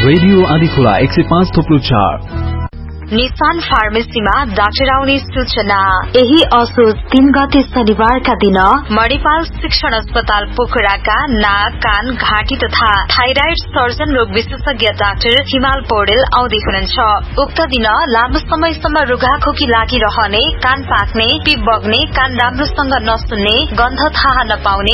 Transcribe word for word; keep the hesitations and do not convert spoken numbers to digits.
Radio Adhikhola एक सय पाँच थोप्लो चार। निशान फार्मेसीमा डाक्टर आउने सूचना। यही असोज तीन गते शनिबारका दिन मणिपाल शिक्षण अस्पताल पोखराका नाक कान घाँटी तथा थाइराइड सर्जन रोग विशेषज्ञ डाक्टर हिमाल पौडेल आउँदै हुनुहुन्छ। उक्त दिन लामो समयसम्म रुघाखोकी लागिरहने, कान पाक्ने, पिप बग्ने, कान राम्रोसँग नसुन्ने, गन्ध थाहा नपाउने,